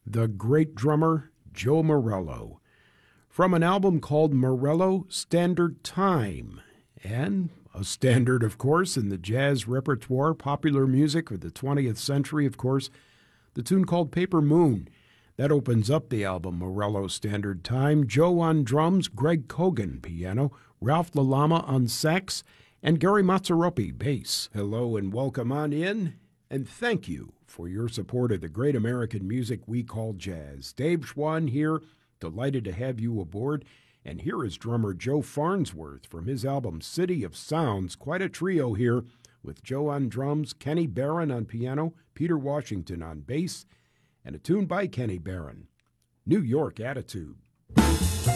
the great drummer Joe Morello, from an album called Morello Standard Time, and a standard, of course, in the jazz repertoire, popular music of the 20th century, of course, the tune called Paper Moon. That opens up the album Morello Standard Time. Joe on drums, Greg Kogan piano, Ralph LaLama on sax, and Gary Mazzaropi bass. Hello and welcome on in, and thank you for your support of the great American music we call jazz. Dave Schwann here, delighted to have you aboard. And here is drummer Joe Farnsworth from his album City of Sounds. Quite a trio here with Joe on drums, Kenny Barron on piano, Peter Washington on bass, and a tune by Kenny Barron, New York Attitude.